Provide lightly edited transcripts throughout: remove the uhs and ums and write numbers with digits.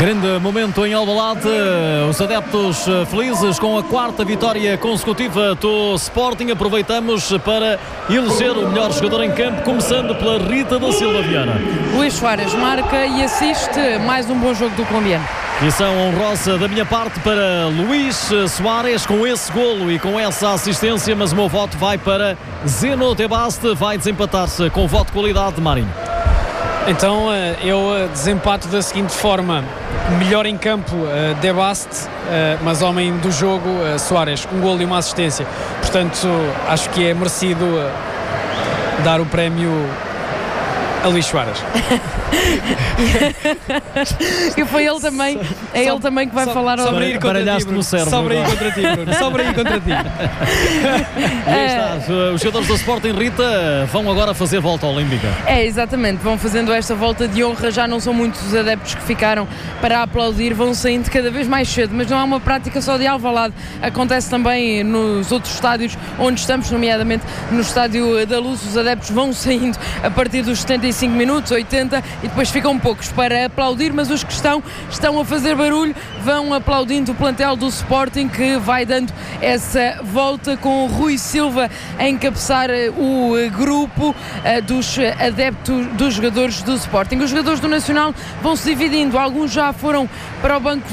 Grande momento em Alvalade, os adeptos felizes com a 4ª vitória consecutiva do Sporting. Aproveitamos para eleger o melhor jogador em campo, começando pela Rita da Silva Viana. Luís Soares marca e assiste mais um bom jogo do colombiano. Missão honrosa da minha parte para Luís Soares com esse golo e com essa assistência, mas o meu voto vai para Zeno Tebaste, vai desempatar-se com voto de qualidade de Marinho. Então eu desempato da seguinte forma: melhor em campo Tebaste, mas homem do jogo Soares, um golo e uma assistência. Portanto, acho que é merecido dar o prémio a Luís Soares. E foi ele também, ele também que vai falar ao baralhaste no cérebro. Sobre aí contra ti, Bruno. Sobre aí contra ti. E aí está, os jogadores do Sporting, Rita, vão agora fazer volta olímpica. Exatamente, vão fazendo esta volta de honra. Já não são muitos os adeptos que ficaram para aplaudir, vão saindo cada vez mais cedo, mas não é uma prática só de Alvalade, acontece também nos outros estádios onde estamos, nomeadamente no Estádio da Luz. Os adeptos vão saindo a partir dos 75 minutos, 80, e depois ficam poucos para aplaudir, mas os que estão a fazer barulho, vão aplaudindo o plantel do Sporting, que vai dando essa volta com o Rui Silva a encabeçar o grupo dos adeptos, dos jogadores do Sporting. Os jogadores do Nacional vão se dividindo, alguns já foram para o banco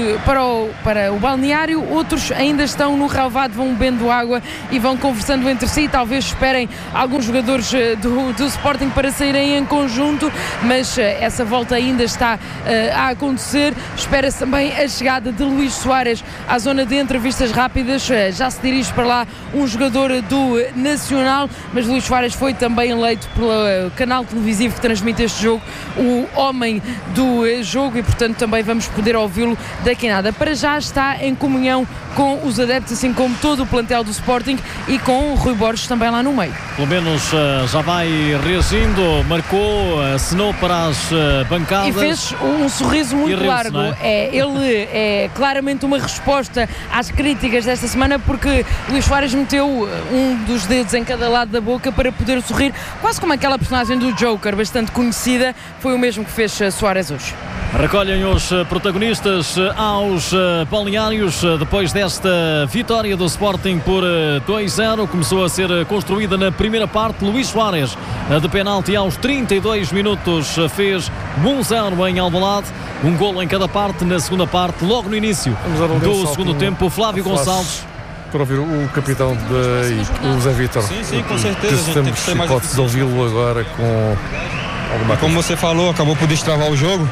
para o balneário, outros ainda estão no relvado, vão bebendo água e vão conversando entre si. Talvez esperem alguns jogadores do Sporting para saírem em conjunto, mas essa volta ainda está a acontecer. Espera-se também a chegada de Luís Soares à zona de entrevistas rápidas. Já se dirige para lá um jogador do Nacional, mas Luís Soares foi também eleito pelo canal televisivo que transmite este jogo o homem do jogo, e portanto também vamos poder ouvi-lo daqui a nada. Para já está em comunhão com os adeptos, assim como todo o plantel do Sporting, e com o Rui Borges também lá no meio. Pelo menos já vai reagindo, marcou, acenou para as bancadas. E fez um sorriso muito largo. Ele é claramente uma resposta às críticas desta semana, porque Luís Soares meteu um dos dedos em cada lado da boca para poder sorrir, quase como aquela personagem do Joker, bastante conhecida. Foi o mesmo que fez Soares hoje. Recolhem os protagonistas aos balneários depois desta vitória do Sporting por 2-0. Começou a ser construída na primeira parte. Luís Soares, de penalti aos 32 minutos, fez 1-0 em Alvalade. Um golo em cada parte. Na segunda parte, logo no início do segundo tempo, Flávio Gonçalves. Para ouvir o capitão o Zé Vítor. Sim, com certeza. Se temos hipótese de ouvi-lo agora com alguma coisa. Como você falou, acabou por destravar o jogo.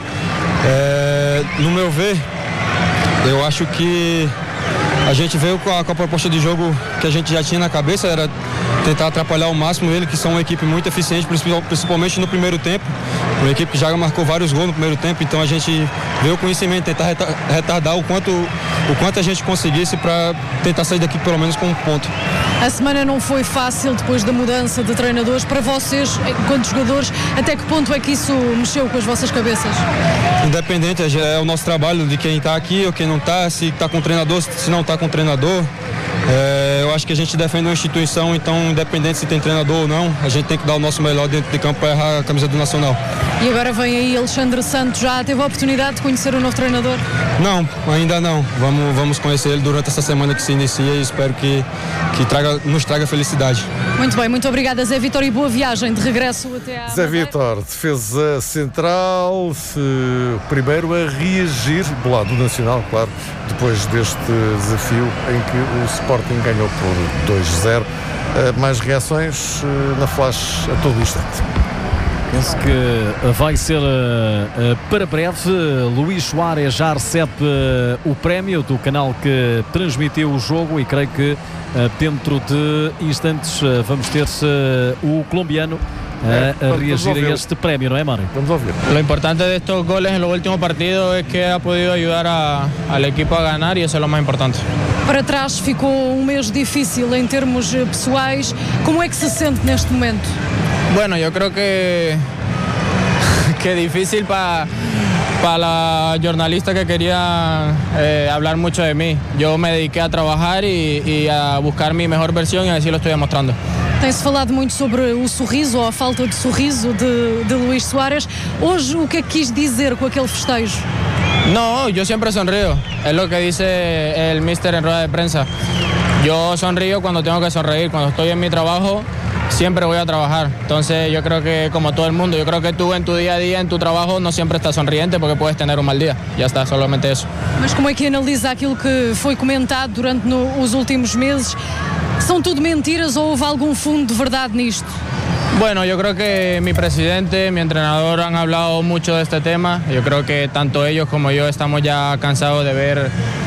No meu ver, eu acho que a gente veio com a proposta de jogo que a gente já tinha na cabeça, era tentar atrapalhar ao máximo ele, que são uma equipe muito eficiente, principalmente no primeiro tempo, uma equipe que já marcou vários gols no primeiro tempo. Então a gente veio com isso em mente, tentar retardar o quanto a gente conseguisse para tentar sair daqui pelo menos com um ponto. A semana não foi fácil depois da mudança de treinadores. Para vocês, enquanto jogadores, até que ponto é que isso mexeu com as vossas cabeças? Independente, é o nosso trabalho de quem está aqui ou quem não está, se está com o treinador, se não está com o treinador. Eu acho que a gente defende uma instituição, então independente se tem treinador ou não, a gente tem que dar o nosso melhor dentro de campo para errar a camisa do Nacional. E agora vem aí Alexandre Santos, já teve a oportunidade de conhecer o novo treinador? Não, ainda não. Vamos conhecer ele durante essa semana que se inicia e espero que nos traga felicidade. Muito bem, muito obrigada, Zé Vítor, e boa viagem de regresso até à Zé Vítor, defesa central, primeiro a reagir do lado do Nacional, claro, depois deste desafio em que o Sporting ganhou por 2-0. Mais reações na flash a todo instante. Penso que vai ser para breve. Luís Soares já recebe o prémio do canal que transmitiu o jogo, e creio que dentro de instantes vamos ter o colombiano a reagir a este prémio, não é, Mário? Vamos ouvir. Lo importante de estos goles en los últimos partidos es que ha podido ayudar al equipo a ganar, y eso es lo más importante. Para trás ficou um mês difícil em termos pessoais. Como é que se sente neste momento? Bueno, yo creo que difícil para la jornalista que quería hablar mucho de mí. Yo me dediqué a trabajar y a buscar mi mejor versión, y así lo estoy demostrando. Tem-se falado muito sobre o sorriso ou a falta de sorriso de Luís Suárez. Hoje, o que é que quis dizer com aquele festejo? No, yo siempre sonrío, es lo que dice el míster en rueda de prensa. Yo sonrío cuando tengo que sonreír, cuando estoy en mi trabajo siempre voy a trabajar. Entonces yo creo que como todo el mundo, yo creo que tú en tu día a día, en tu trabajo, no siempre estás sonriente porque puedes tener un mal día. Ya está, solamente eso. Mas como é que analisa aquilo que foi comentado durante os últimos meses? São tudo mentiras ou houve algum fundo de verdade nisto? Bueno, yo creo que mi presidente, mi entrenador han hablado mucho de este tema. Yo creo que tanto ellos como yo estamos ya cansados de ver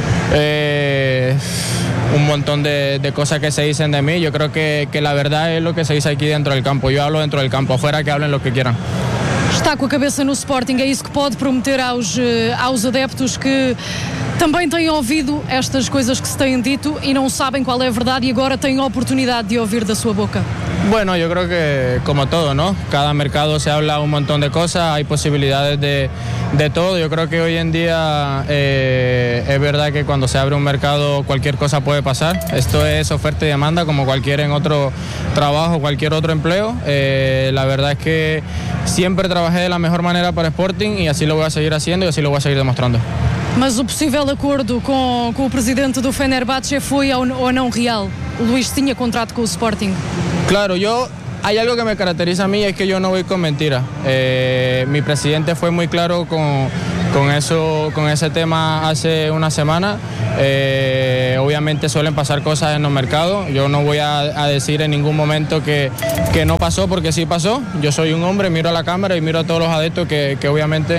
un montón de cosas que se dicen de mí. Yo creo que la verdad es lo que se dice aquí dentro del campo. Yo hablo dentro del campo, afuera que hablen lo que quieran. Está com a cabeça no Sporting, é isso que pode prometer aos adeptos que também têm ouvido estas coisas que se têm dito e não sabem qual é a verdade e agora têm a oportunidade de ouvir da sua boca? Bueno, yo creo que como todo, ¿no? Cada mercado se habla un montón de cosas, hay posibilidades de todo. Yo creo que hoy en día es verdad que cuando se abre un mercado cualquier cosa puede pasar. Esto es oferta y demanda como cualquier en otro trabajo, cualquier otro empleo. La verdad es que siempre trabajé de la mejor manera para Sporting y así lo voy a seguir haciendo y así lo voy a seguir demostrando. Mas o possível acordo com o presidente do Fenerbahçe foi ou não real? O Luís tinha contrato com o Sporting? Claro, hay algo que me caracteriza a mí, es que yo no voy con mentiras. Mi presidente fue muy claro con ese tema hace una semana. Obviamente suelen pasar cosas en los mercados. Yo no voy a decir en ningún momento que no pasó, porque sí pasó. Yo soy un hombre, miro a la cámara y miro a todos los adeptos que obviamente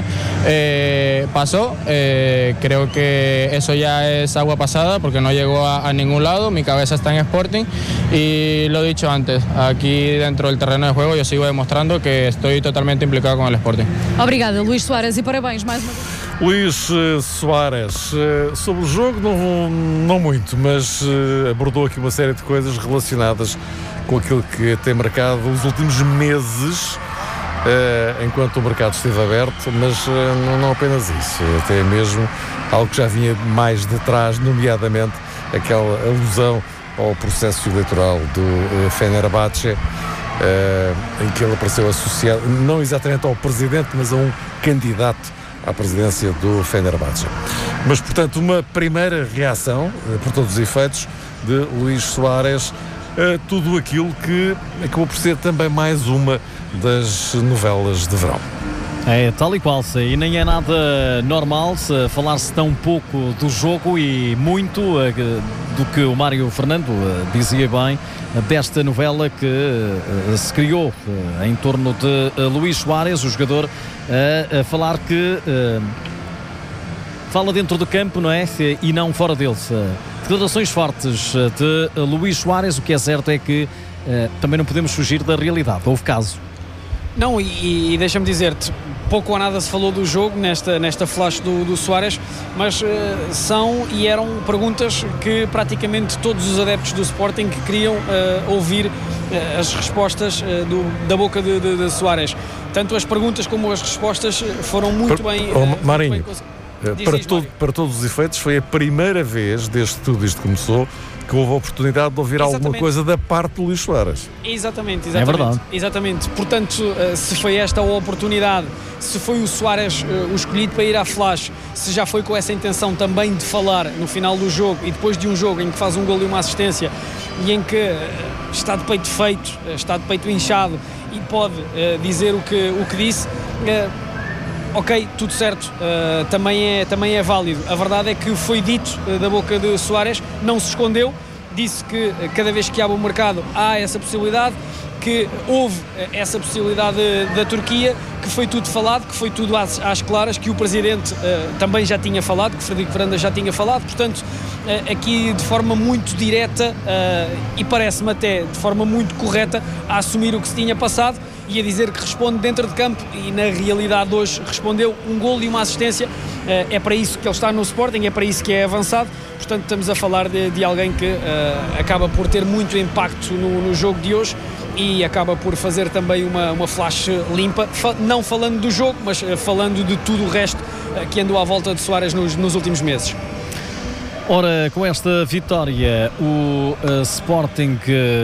pasó. Creo que eso ya es agua pasada porque no llegó a ningún lado. Mi cabeza está en Sporting y lo he dicho antes, aquí dentro del terreno de juego yo sigo demostrando que estoy totalmente implicado con el Sporting. Obrigada, Luís Suárez, e parabéns mais uma vez. Luís Suárez, sobre o jogo não muito, mas abordou aqui uma série de coisas relacionadas com aquilo que tem marcado os últimos meses, enquanto o mercado esteve aberto, mas não apenas isso, até mesmo algo que já vinha mais de trás, nomeadamente aquela alusão ao processo eleitoral do Fenerbahçe, em que ele apareceu associado, não exatamente ao presidente, mas a um candidato à presidência do Fenerbahçe. Mas, portanto, uma primeira reação, por todos os efeitos, de Luís Suárez a tudo aquilo que acabou por ser também mais uma das novelas de verão. É tal e qual, e nem é nada normal falar-se tão pouco do jogo e muito do que o Mário Fernando dizia bem, desta novela que se criou em torno de Luís Suárez, o jogador, a falar que fala dentro do campo, não é? E não fora dele. Declarações fortes de Luís Suárez. O que é certo é que também não podemos fugir da realidade. Houve caso. Não, e deixa-me dizer-te, pouco ou nada se falou do jogo nesta flash do Suárez, mas são e eram perguntas que praticamente todos os adeptos do Sporting queriam ouvir as respostas da boca de Suárez. Tanto as perguntas como as respostas foram muito bem... Marinho, para todos os efeitos, foi a primeira vez, desde que tudo isto começou, que houve a oportunidade de ouvir alguma coisa da parte do Luís Suárez. Exatamente. É verdade. Exatamente. Portanto, se foi esta a oportunidade, se foi o Suárez o escolhido para ir à flash, se já foi com essa intenção também de falar no final do jogo e depois de um jogo em que faz um golo e uma assistência e em que está de peito feito, está de peito inchado e pode dizer o que disse, ok, tudo certo, também é válido. A verdade é que foi dito da boca de Suárez, não se escondeu, disse que cada vez que abre o mercado há essa possibilidade, que houve essa possibilidade da Turquia, que foi tudo falado, que foi tudo às claras, que o Presidente também já tinha falado, que Frederico Varandas já tinha falado, portanto, aqui de forma muito direta e parece-me até de forma muito correta a assumir o que se tinha passado e a dizer que responde dentro de campo e na realidade hoje respondeu um golo e uma assistência. É para isso que ele está no Sporting, é para isso que é avançado, portanto estamos a falar de alguém que acaba por ter muito impacto no jogo de hoje e acaba por fazer também uma flash limpa, não falando do jogo, mas falando de tudo o resto que andou à volta de Suárez nos últimos meses. Ora, com esta vitória, o Sporting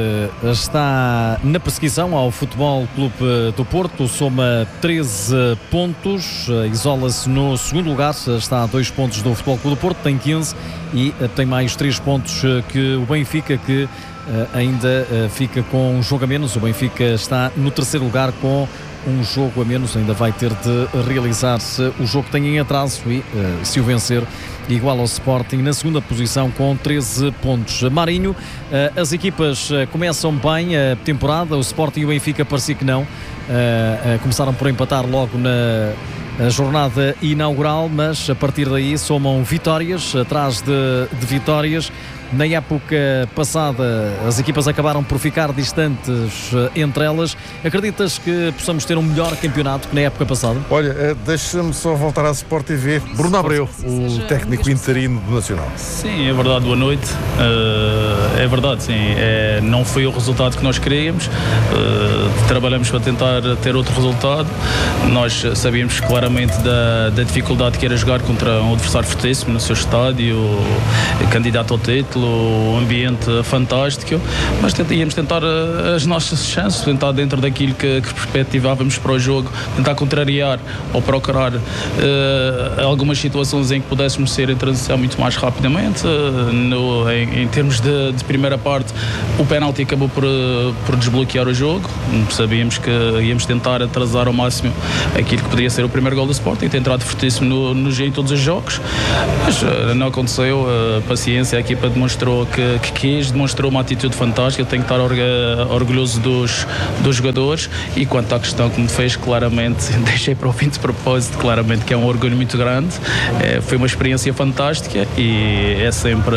está na perseguição ao Futebol Clube do Porto, soma 13 pontos, isola-se no segundo lugar, está a 2 pontos do Futebol Clube do Porto, tem 15 e tem mais 3 pontos que o Benfica, que ainda fica com um jogo a menos. O Benfica está no terceiro lugar com um jogo a menos, ainda vai ter de realizar-se o jogo que tem em atraso e, se o vencer, igual ao Sporting na segunda posição com 13 pontos. Marinho, as equipas começam bem a temporada, o Sporting e o Benfica parecia que não, começaram por empatar logo na jornada inaugural, mas a partir daí somam vitórias atrás de vitórias. Na época passada as equipas acabaram por ficar distantes entre elas. Acreditas que possamos ter um melhor campeonato que na época passada? Olha, deixa-me só voltar à Sport TV. Bruno Abreu, o técnico interino do Nacional. Sim, é verdade, boa noite. É verdade, sim. Não foi o resultado que nós queríamos. Trabalhamos para tentar ter outro resultado. Nós sabíamos claramente da dificuldade que era jogar contra um adversário fortíssimo no seu estádio, candidato ao título, o ambiente fantástico, mas íamos tentar as nossas chances, tentar dentro daquilo que perspectivávamos para o jogo, tentar contrariar ou procurar algumas situações em que pudéssemos ser em transição muito mais rapidamente. Em termos de primeira parte, o penalti acabou por desbloquear o jogo. Sabíamos que íamos tentar atrasar ao máximo aquilo que podia ser o primeiro gol do Sporting, tem entrado fortíssimo em todos os jogos, mas não aconteceu. A paciência, a equipa demonstrou que quis, demonstrou uma atitude fantástica. Eu tenho que estar orgulhoso dos jogadores. E quanto à questão que me fez, claramente deixei para o fim de propósito, claramente que é um orgulho muito grande. Foi uma experiência fantástica e é sempre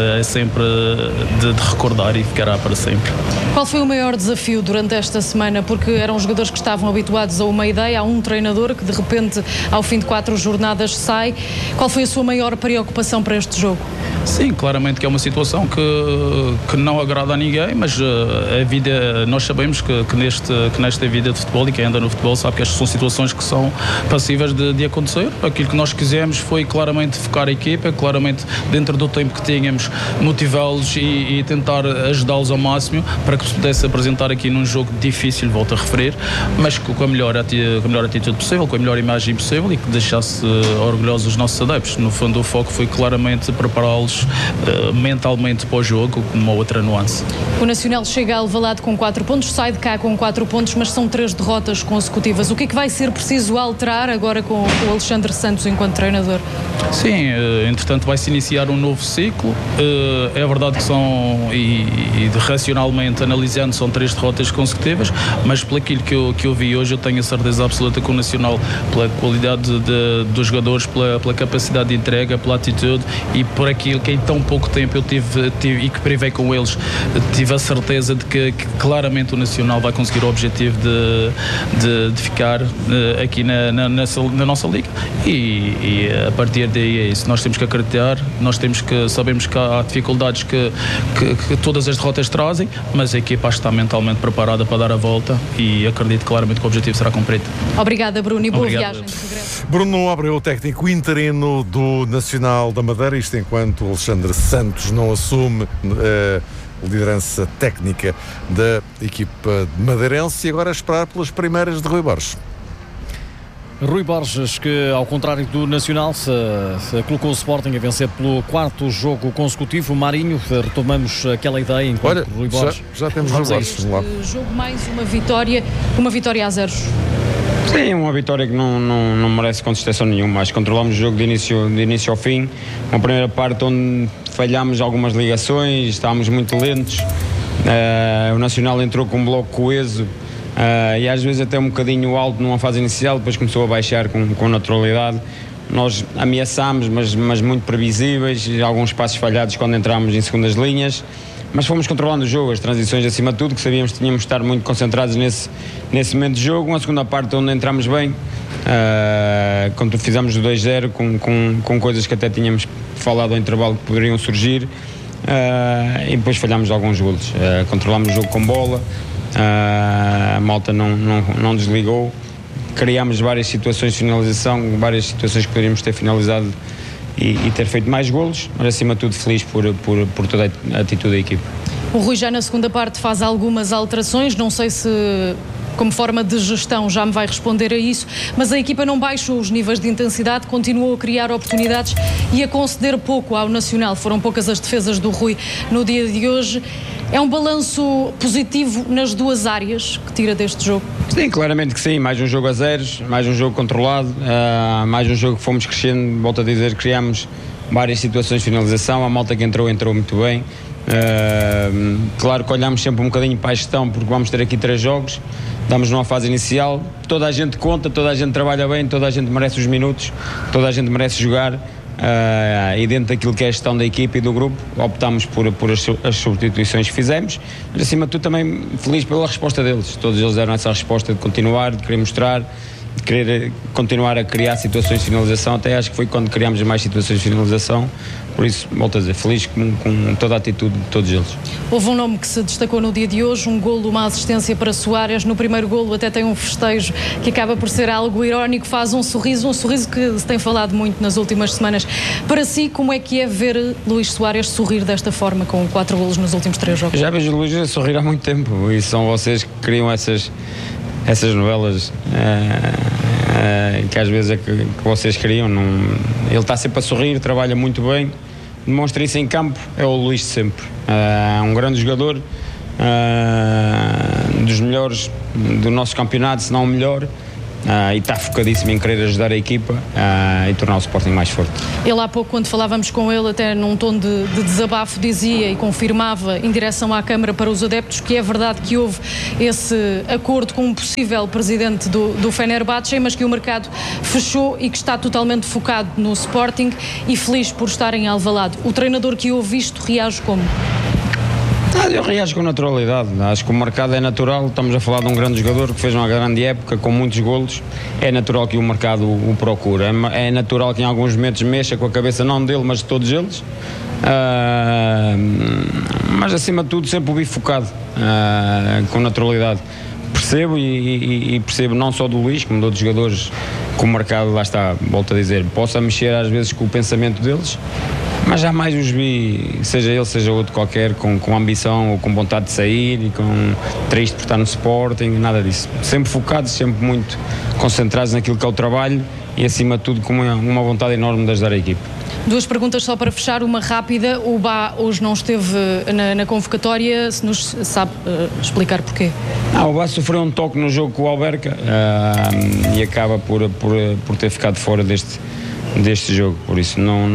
de recordar e ficará para sempre. Qual foi o maior desafio durante esta semana? Porque eram jogadores que estavam habituados a uma ideia, há um treinador que de repente ao fim de 4 jornadas sai. Qual foi a sua maior preocupação para este jogo? Sim, claramente que é uma situação que não agrada a ninguém, mas a vida, nós sabemos que nesta vida de futebol, e quem anda no futebol sabe que estas são situações que são passíveis de acontecer. Aquilo que nós quisemos foi claramente focar a equipa, claramente dentro do tempo que tínhamos, motivá-los e tentar ajudá-los ao máximo para que se pudesse apresentar aqui num jogo difícil, volto a referir, mas com a melhor atitude possível, com a melhor imagem possível e que deixasse orgulhosos os nossos adeptos. No fundo, o foco foi claramente prepará-los mentalmente para o jogo, com uma outra nuance. O Nacional chega a Alvalade com 4 pontos, sai de cá com 4 pontos, mas são 3 derrotas consecutivas. O que é que vai ser preciso alterar agora com o Alexandre Santos enquanto treinador? Sim, entretanto vai-se iniciar um novo ciclo. É verdade que são, e racionalmente analisando, são 3 derrotas consecutivas, mas pelo aquilo que eu vi hoje, eu tenho a certeza absoluta que o Nacional, pela qualidade dos jogadores, pela capacidade de entrega, pela atitude e por aquilo que em tão pouco tempo eu tive e que privei com eles, tive a certeza de que claramente o Nacional vai conseguir o objetivo de ficar aqui na nossa liga e a partir daí é isso. Nós temos que acreditar, sabemos que há dificuldades que todas as derrotas trazem, mas a equipa está mentalmente preparada para dar a volta e acredito claramente que o objetivo será cumprido. Obrigada, Bruno, e boa viagem de regresso. Bruno Abreu, o técnico interino do Nacional da Madeira, isto enquanto o Alexandre Santos não assume a liderança técnica da equipa madeirense, e agora a esperar pelas primeiras de Rui Borges. Rui Borges, que ao contrário do Nacional se colocou o Sporting a vencer pelo 4º jogo consecutivo. Marinho, retomamos aquela ideia enquanto Rui Borges. Já temos Rui Borges. Jogo mais uma vitória a 0. Sim, uma vitória que não merece contestação nenhuma. Acho que controlamos o jogo de início ao fim. Uma primeira parte onde falhámos algumas ligações, estávamos muito lentos. O Nacional entrou com um bloco coeso e às vezes até um bocadinho alto numa fase inicial, depois começou a baixar com naturalidade. Nós ameaçámos, mas muito previsíveis, alguns passos falhados quando entramos em segundas linhas. Mas fomos controlando o jogo, as transições acima de tudo, que sabíamos que tínhamos de estar muito concentrados nesse momento de jogo. Uma segunda parte onde entramos bem, quando fizemos o 2-0, com coisas que até tínhamos falado ao intervalo que poderiam surgir, e depois falhámos alguns golos. Controlámos o jogo com bola, a malta não desligou, criámos várias situações de finalização, várias situações que poderíamos ter finalizado e ter feito mais golos, mas acima de tudo feliz por toda a atitude da equipe. O Rui já na segunda parte faz algumas alterações, não sei se como forma de gestão já me vai responder a isso, mas a equipa não baixou os níveis de intensidade, continuou a criar oportunidades e a conceder pouco ao Nacional. Foram poucas as defesas do Rui no dia de hoje. É um balanço positivo nas duas áreas que tira deste jogo? Sim, claramente que sim. Mais um jogo a zeros, mais um jogo controlado, mais um jogo que fomos crescendo. Volto a dizer, criámos várias situações de finalização. A malta que entrou muito bem. Claro que olhamos sempre um bocadinho para a gestão, porque vamos ter aqui 3 jogos. Estamos numa fase inicial, toda a gente conta, toda a gente trabalha bem, toda a gente merece os minutos, toda a gente merece jogar, e dentro daquilo que é a gestão da equipe e do grupo optámos por as substituições que fizemos, mas acima de tudo também feliz pela resposta deles. Todos eles deram essa resposta de continuar, de querer mostrar, de querer continuar a criar situações de finalização. Até acho que foi quando criámos mais situações de finalização. Por isso, volto a dizer, feliz com toda a atitude de todos eles. Houve um nome que se destacou no dia de hoje, um golo, uma assistência para Soares. No primeiro golo até tem um festejo que acaba por ser algo irónico, faz um sorriso que se tem falado muito nas últimas semanas. Para si, como é que é ver Luís Soares sorrir desta forma, com 4 golos nos últimos 3 jogos? Já vejo o Luís a sorrir há muito tempo, e são vocês que criam essas novelas que às vezes é que vocês criam. Ele está sempre a sorrir, trabalha muito bem, demonstra isso em campo, é o Luís de sempre. Um grande jogador, dos melhores do nosso campeonato, se não o melhor, e está focadíssimo em querer ajudar a equipa e tornar o Sporting mais forte. Ele há pouco, quando falávamos com ele, até num tom de desabafo, dizia e confirmava em direção à Câmara para os adeptos que é verdade que houve esse acordo com um possível presidente do Fenerbahçe, mas que o mercado fechou e que está totalmente focado no Sporting e feliz por estar em Alvalade. O treinador que ouve isto reage como? Eu reajo com naturalidade. Acho que o mercado é natural. Estamos a falar de um grande jogador que fez uma grande época com muitos golos. É natural que o mercado o procure. É natural que em alguns momentos mexa com a cabeça, não dele, mas de todos eles. Mas acima de tudo sempre o vi focado, com naturalidade. Percebo e percebo não só do Luís, como de outros jogadores que o mercado, lá está, volto a dizer, possa mexer às vezes com o pensamento deles, mas jamais os vi, seja ele, seja outro qualquer, com ambição ou com vontade de sair e com triste por estar no Sporting, nada disso. Sempre focados, sempre muito concentrados naquilo que é o trabalho e acima de tudo com uma vontade enorme de ajudar a equipe. 2 perguntas só para fechar, uma rápida. O Bá hoje não esteve na convocatória, se nos sabe explicar porquê? O Bá sofreu um toque no jogo com o Alberca e acaba por ter ficado fora deste jogo, por isso não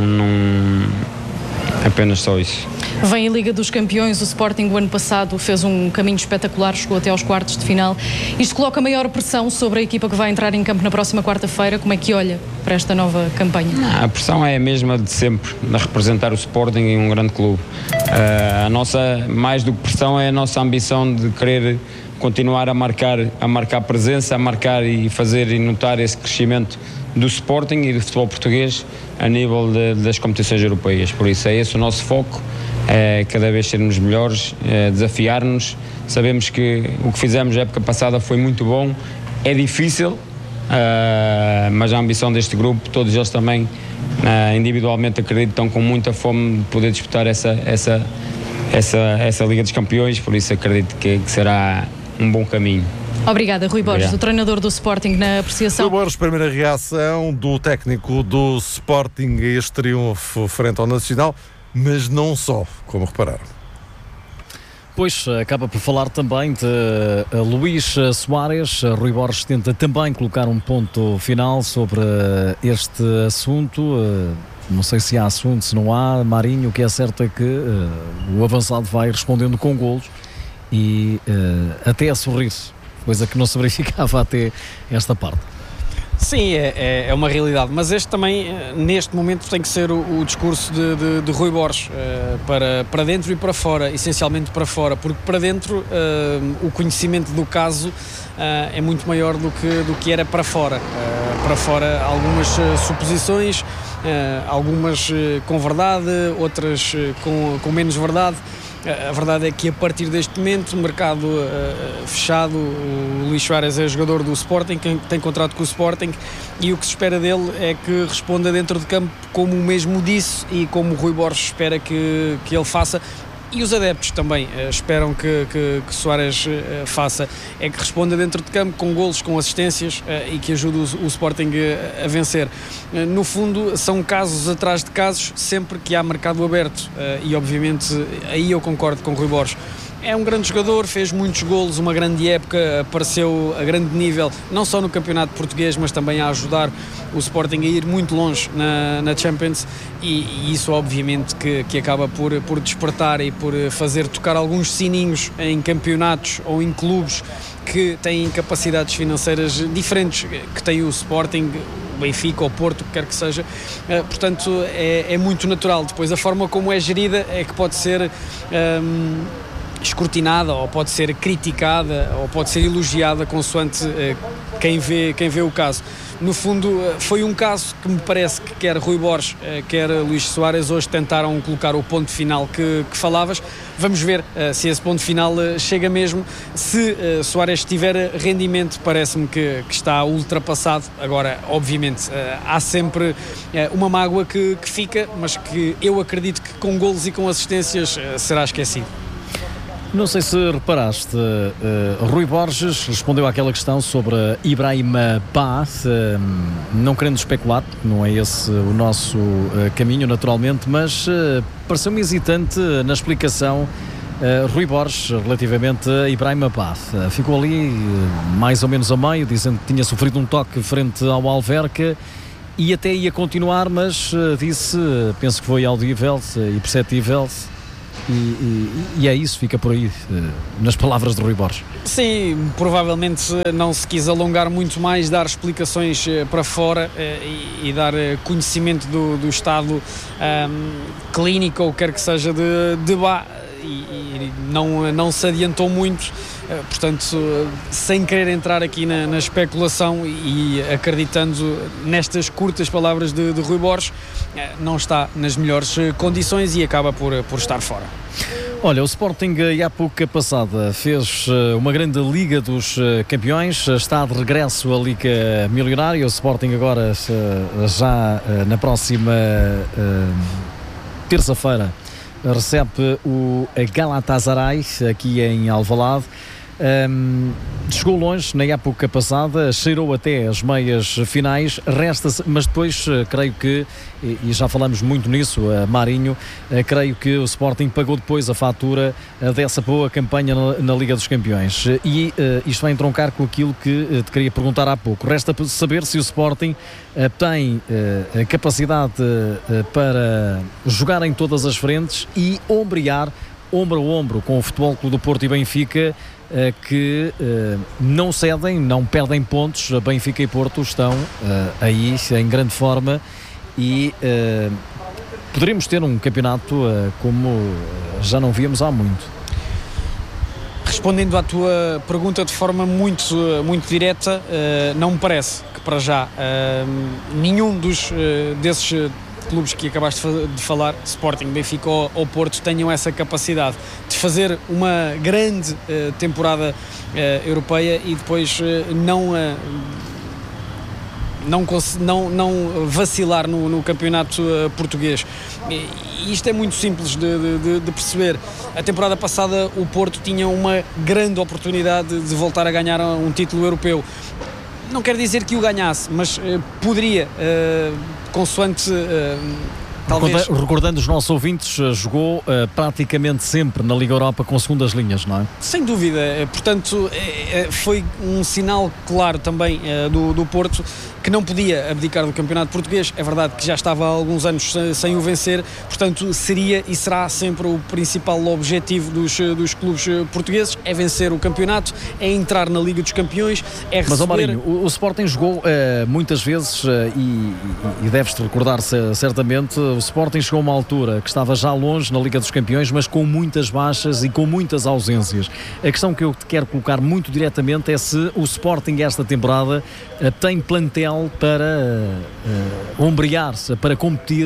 apenas só isso. Vem a Liga dos Campeões, o Sporting o ano passado fez um caminho espetacular, chegou até aos quartos de final. Isto coloca maior pressão sobre a equipa que vai entrar em campo na próxima quarta-feira. Como é que olha para esta nova campanha? A pressão é a mesma de sempre, de representar o Sporting em um grande clube. A nossa, mais do que pressão, é a nossa ambição de querer continuar a marcar presença, a marcar e fazer e notar esse crescimento do Sporting e do futebol português a nível das competições europeias. Por isso é esse o nosso foco, é cada vez sermos melhores, desafiar-nos. Sabemos que o que fizemos na época passada foi muito bom, é difícil, mas a ambição deste grupo, todos eles também individualmente acredito, estão com muita fome de poder disputar essa Liga dos Campeões, por isso acredito que será um bom caminho. Obrigada, Rui Borges, o treinador do Sporting, na apreciação. Rui Borges, primeira reação do técnico do Sporting a este triunfo frente ao Nacional, mas não só, como repararam. Pois, acaba por falar também de Luís Soares. Rui Borges tenta também colocar um ponto final sobre este assunto. Não sei se há assunto, se não há. Marinho, o que é certo é que o avançado vai respondendo com golos e até a sorrir, coisa que não se verificava até esta parte. Sim, é uma realidade, mas este também, neste momento, tem que ser o discurso de Rui Borges, para dentro e para fora, essencialmente para fora, porque para dentro o conhecimento do caso é muito maior do que era para fora. Para fora algumas suposições, algumas com verdade, outras com menos verdade. A verdade é que a partir deste momento, mercado fechado, o Luís Soares é jogador do Sporting, tem contrato com o Sporting, e o que se espera dele é que responda dentro de campo como o mesmo disse e como o Rui Borges espera que ele faça. E os adeptos também esperam que Soares faça, é que responda dentro de campo com golos, com assistências e que ajude o Sporting a vencer. No fundo, são casos atrás de casos, sempre que há mercado aberto, e obviamente aí eu concordo com o Rui Borges. É um grande jogador, fez muitos golos, uma grande época, apareceu a grande nível, não só no campeonato português, mas também a ajudar o Sporting a ir muito longe na Champions, e isso obviamente que acaba por despertar e por fazer tocar alguns sininhos em campeonatos ou em clubes que têm capacidades financeiras diferentes que tem o Sporting, o Benfica ou o Porto, o que quer que seja. Portanto, é muito natural. Depois, a forma como é gerida é que pode ser escrutinada, ou pode ser criticada, ou pode ser elogiada, consoante quem vê o caso. No fundo, foi um caso que me parece que quer Rui Borges, quer Luís Soares hoje tentaram colocar o ponto final que falavas. Vamos ver se esse ponto final chega mesmo. Se Soares tiver rendimento, parece-me que está ultrapassado. Agora, obviamente, há sempre uma mágoa que fica, mas que eu acredito que com golos e com assistências será esquecido. Não sei se reparaste, Rui Borges respondeu àquela questão sobre Ibrahima Ba, não querendo especular, porque não é esse o nosso caminho naturalmente, mas pareceu-me hesitante na explicação Rui Borges relativamente a Ibrahima Ba. Ficou ali mais ou menos a meio, dizendo que tinha sofrido um toque frente ao Alverca e até ia continuar, mas disse, penso que foi audível e perceptível. E é isso, fica por aí, nas palavras de Rui Borges. Sim, provavelmente não se quis alongar muito mais, dar explicações para fora e dar conhecimento do estado clínico, ou quer que seja, de Ba, e não se adiantou muito. Portanto, sem querer entrar aqui na especulação e acreditando nestas curtas palavras de Rui Borges, não está nas melhores condições e acaba por estar fora. Olha, o Sporting, há pouco passada, fez uma grande Liga dos Campeões, está de regresso a Liga Milionária. O Sporting agora, já na próxima terça-feira, recebe o Galatasaray aqui em Alvalade. Chegou longe na época passada, cheirou até as meias finais, resta-se, mas depois creio que, e já falamos muito nisso, Marinho, creio que o Sporting pagou depois a fatura dessa boa campanha na Liga dos Campeões, e isto vai entroncar com aquilo que te queria perguntar há pouco. Resta saber se o Sporting tem capacidade para jogar em todas as frentes e ombrear ombro a ombro com o Futebol Clube do Porto e Benfica, que não cedem, não perdem pontos. Benfica e Porto estão aí em grande forma e poderíamos ter um campeonato como já não víamos há muito. Respondendo à tua pergunta de forma muito direta, não me parece que para já nenhum desses clubes que acabaste de falar, Sporting, Benfica ou Porto, tenham essa capacidade de fazer uma grande temporada europeia e depois não vacilar no campeonato português. E isto é muito simples de perceber. A temporada passada o Porto tinha uma grande oportunidade de voltar a ganhar um título europeu. Não quer dizer que o ganhasse, mas poderia, consoante talvez... Recordando os nossos ouvintes, jogou praticamente sempre na Liga Europa com segundas linhas, não é? Sem dúvida, portanto foi um sinal claro também do Porto, que não podia abdicar do campeonato português. É verdade que já estava há alguns anos sem o vencer, portanto seria e será sempre o principal objetivo dos clubes portugueses, é vencer o campeonato, é entrar na Liga dos Campeões, é receber... Mas, Marinho, o Sporting jogou muitas vezes e deves-te recordar certamente, o Sporting chegou a uma altura que estava já longe na Liga dos Campeões, mas com muitas baixas e com muitas ausências. A questão que eu te quero colocar muito diretamente é se o Sporting esta temporada tem plantel para ombrear-se, para competir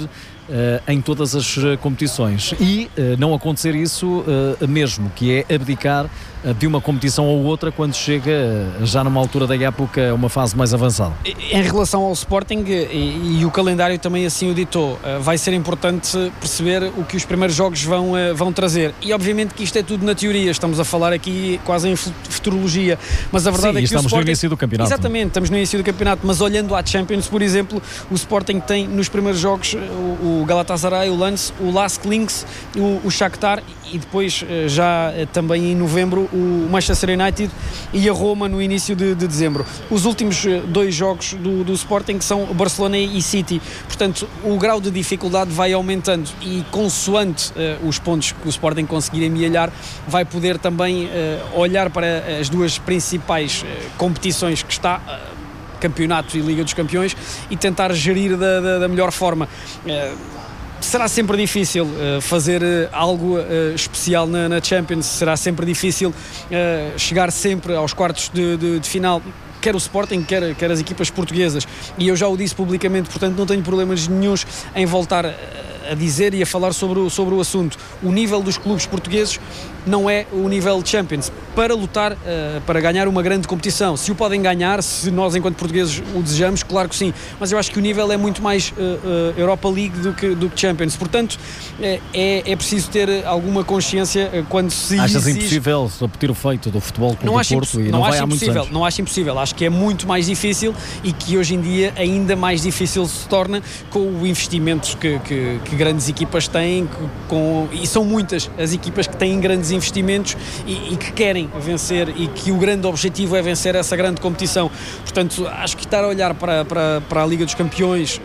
em todas as competições, e não acontecer isso mesmo, que é abdicar de uma competição ou outra quando chega já numa altura da época, uma fase mais avançada. Em relação ao Sporting, e o calendário também assim o ditou, vai ser importante perceber o que os primeiros jogos vão trazer, e obviamente que isto é tudo na teoria, estamos a falar aqui quase em futurologia, mas a verdade é que estamos o Sporting, no início do campeonato. Exatamente, estamos no início do campeonato, mas olhando à Champions, por exemplo, o Sporting tem nos primeiros jogos o Galatasaray, o Lens, o Lask Linz, o Shakhtar, e depois já também em novembro o Manchester United e a Roma no início de dezembro. Os últimos 2 jogos do Sporting são Barcelona e City, portanto o grau de dificuldade vai aumentando, e consoante os pontos que o Sporting conseguir amealhar, vai poder também olhar para as 2 principais competições que está, Campeonato e Liga dos Campeões, e tentar gerir da melhor forma. Será sempre difícil fazer algo especial na Champions, será sempre difícil chegar sempre aos quartos de final, quer o Sporting, quer as equipas portuguesas, e eu já o disse publicamente, portanto não tenho problemas nenhuns em voltar a dizer e a falar sobre o assunto. O nível dos clubes portugueses não é o nível de Champions para lutar, para ganhar uma grande competição. Se o podem ganhar, se nós enquanto portugueses o desejamos, claro que sim, mas eu acho que o nível é muito mais Europa League do que Champions, portanto é preciso ter alguma consciência quando se Achas impossível repetir o feito do Futebol Clube do Porto? E não vai há muitos anos. Não acho impossível, acho que é muito mais difícil, e que hoje em dia ainda mais difícil se torna com o investimento que grandes equipas têm, e são muitas as equipas que têm grandes investimentos e que querem vencer, e que o grande objetivo é vencer essa grande competição. Portanto, acho que estar a olhar para a Liga dos Campeões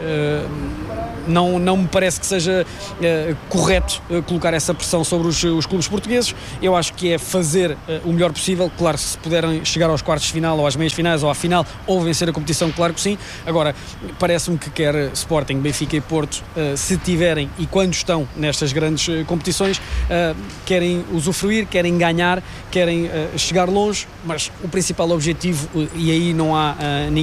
não me parece que seja correto colocar essa pressão sobre os clubes portugueses. Eu acho que é fazer o melhor possível, claro, se puderem chegar aos quartos de final, ou às meias finais, ou à final, ou vencer a competição, claro que sim. Agora, parece-me que quer Sporting, Benfica e Porto, se tiverem e quando estão nestas grandes competições, querem usufruir, querem ganhar, querem chegar longe, mas o principal objetivo, e aí não há ninguém